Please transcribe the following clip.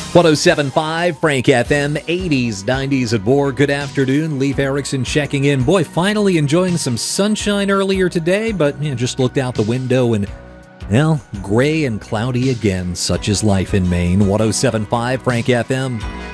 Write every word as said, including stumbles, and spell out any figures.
one oh seven point five Frank F M, eighties, nineties and more. Good afternoon. Leif Erickson checking in. Boy, finally enjoying some sunshine earlier today, but you know, just looked out the window and, well, gray and cloudy again. Such is life in Maine. one oh seven point five Frank F M.